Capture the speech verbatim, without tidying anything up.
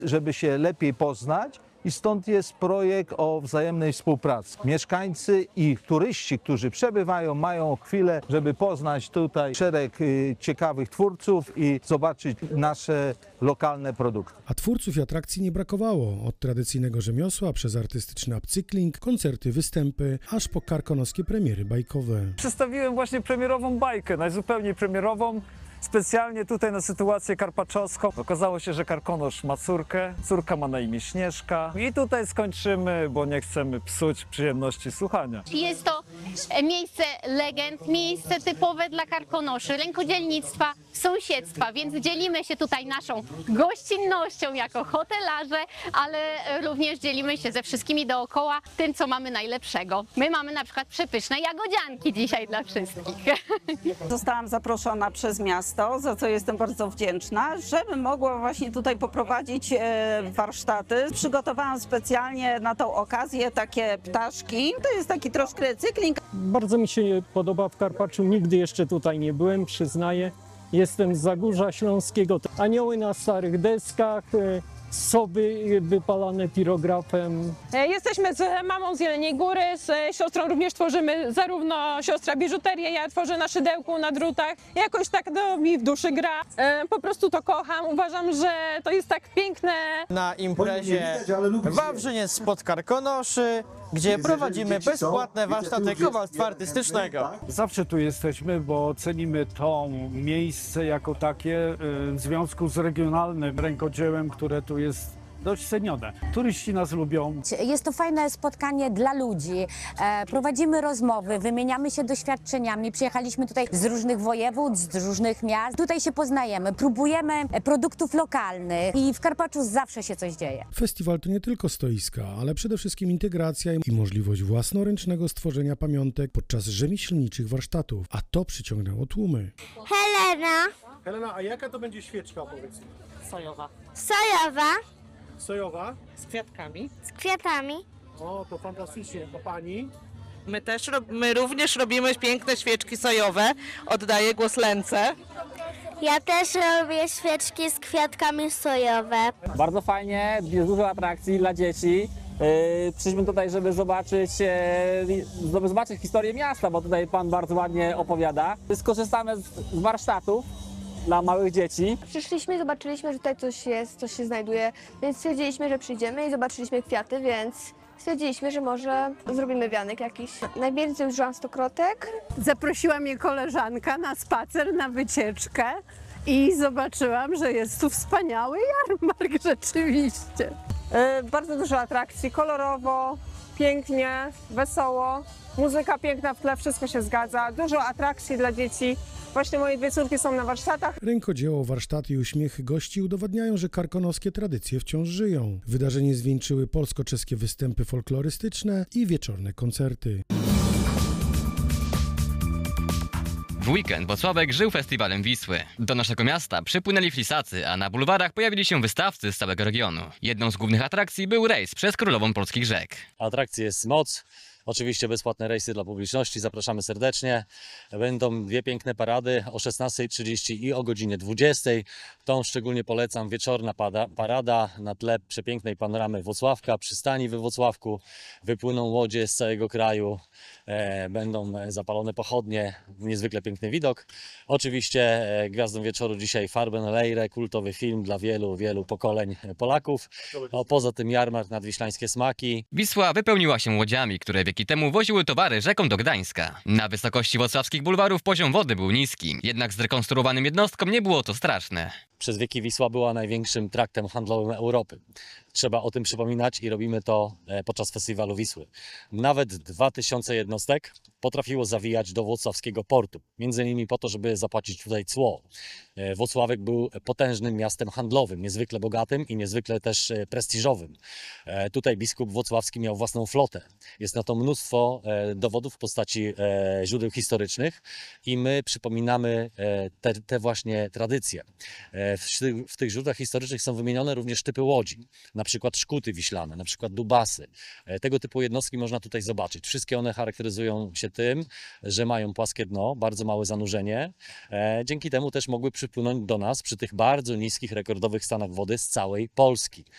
żeby się lepiej poznać. I stąd jest projekt o wzajemnej współpracy. Mieszkańcy i turyści, którzy przebywają, mają chwilę, żeby poznać tutaj szereg y, ciekawych twórców i zobaczyć nasze lokalne produkty. A twórców i atrakcji nie brakowało. Od tradycyjnego rzemiosła, przez artystyczny upcykling, koncerty, występy, aż po karkonoskie premiery bajkowe. Przedstawiłem właśnie premierową bajkę, najzupełniej premierową. Specjalnie tutaj na sytuację karpaczowską. Okazało się, że Karkonosz ma córkę, córka ma na imię Śnieżka i tutaj skończymy, bo nie chcemy psuć przyjemności słuchania. Jest to miejsce legend, miejsce typowe dla Karkonoszy, rękodzielnictwa, sąsiedztwa, więc dzielimy się tutaj naszą gościnnością jako hotelarze, ale również dzielimy się ze wszystkimi dookoła tym, co mamy najlepszego. My mamy na przykład przepyszne jagodzianki dzisiaj dla wszystkich. Zostałam zaproszona przez miasto, za co jestem bardzo wdzięczna, żebym mogła właśnie tutaj poprowadzić warsztaty. Przygotowałam specjalnie na tą okazję takie ptaszki. To jest taki troszkę recykling. Bardzo mi się podoba w Karpaczu, nigdy jeszcze tutaj nie byłem, przyznaję. Jestem z Zagórza Śląskiego. Anioły na starych deskach, soby wypalane pirografem. Jesteśmy z mamą z Jeleniej Góry, z siostrą również tworzymy, zarówno siostra biżuterię, ja tworzę na szydełku, na drutach. Jakoś tak no, mi w duszy gra. Po prostu to kocham. Uważam, że to jest tak piękne. Na imprezie Wawrzyniec spod Karkonoszy, gdzie prowadzimy bezpłatne warsztaty kowalstwa artystycznego. Zawsze tu jesteśmy, bo cenimy to miejsce jako takie w związku z regionalnym rękodziełem, które tu jest dość cenione. Turyści nas lubią. Jest to fajne spotkanie dla ludzi. E, prowadzimy rozmowy, wymieniamy się doświadczeniami. Przyjechaliśmy tutaj z różnych województw, z różnych miast. Tutaj się poznajemy, próbujemy produktów lokalnych i w Karpaczu zawsze się coś dzieje. Festiwal to nie tylko stoiska, ale przede wszystkim integracja i możliwość własnoręcznego stworzenia pamiątek podczas rzemieślniczych warsztatów. A to przyciągnęło tłumy. Helena. Helena, a jaka to będzie świeczka, powiedz? Sojowa. Sojowa. Sojowa? Z kwiatkami. Z kwiatami. O, to fantastycznie. A pani? My też, my również robimy piękne świeczki sojowe. Oddaję głos Lence. Ja też robię świeczki z kwiatkami sojowe. Bardzo fajnie, jest dużo atrakcji dla dzieci. Yy, przyszliśmy tutaj, żeby zobaczyć, yy, żeby zobaczyć historię miasta, bo tutaj pan bardzo ładnie opowiada. Skorzystamy z, z warsztatów dla małych dzieci. Przyszliśmy i zobaczyliśmy, że tutaj coś jest, coś się znajduje, więc stwierdziliśmy, że przyjdziemy i zobaczyliśmy kwiaty, więc stwierdziliśmy, że może zrobimy wianek jakiś. Najwięcej użyłam stokrotek. Zaprosiła mnie koleżanka na spacer, na wycieczkę i zobaczyłam, że jest tu wspaniały jarmark rzeczywiście. Yy, bardzo dużo atrakcji, kolorowo, pięknie, wesoło. Muzyka piękna w tle, wszystko się zgadza. Dużo atrakcji dla dzieci. Właśnie moje dwie córki są na warsztatach. Rękodzieło, warsztaty i uśmiechy gości udowadniają, że karkonoskie tradycje wciąż żyją. Wydarzenie zwieńczyły polsko-czeskie występy folklorystyczne i wieczorne koncerty. W weekend Włocławek żył festiwalem Wisły. Do naszego miasta przypłynęli flisacy, a na bulwarach pojawili się wystawcy z całego regionu. Jedną z głównych atrakcji był rejs przez Królową Polskich Rzek. Atrakcji jest moc. Oczywiście bezpłatne rejsy dla publiczności, zapraszamy serdecznie. Będą dwie piękne parady o szesnastej trzydzieści i o godzinie dwudziestej. Tą szczególnie polecam, wieczorna parada na tle przepięknej panoramy Włocławka, przystani we Włocławku. Wypłyną łodzie z całego kraju, e, będą zapalone pochodnie, niezwykle piękny widok. Oczywiście e, gwiazdą wieczoru dzisiaj Farben Leire, kultowy film dla wielu, wielu pokoleń Polaków. A poza tym jarmark Nadwiślańskie Smaki. Wisła wypełniła się łodziami, które wieki temu woziły towary rzeką do Gdańska. Na wysokości włocławskich bulwarów poziom wody był niski, jednak zrekonstruowanym jednostkom nie było to straszne. Przez wieki Wisła była największym traktem handlowym Europy. Trzeba o tym przypominać i robimy to podczas festiwalu Wisły. Nawet dwa tysiące jednostek potrafiło zawijać do włocławskiego portu. Między innymi po to, żeby zapłacić tutaj cło. Włocławek był potężnym miastem handlowym, niezwykle bogatym i niezwykle też prestiżowym. Tutaj biskup włocławski miał własną flotę. Jest na to mnóstwo dowodów w postaci źródeł historycznych i my przypominamy te, te właśnie tradycje. W, w tych źródłach historycznych są wymienione również typy łodzi, na przykład szkuty wiślane, na przykład dubasy. Tego typu jednostki można tutaj zobaczyć. Wszystkie one charakteryzują się tym, że mają płaskie dno, bardzo małe zanurzenie. Dzięki temu też mogły przypłynąć do nas przy tych bardzo niskich, rekordowych stanach wody z całej Polski.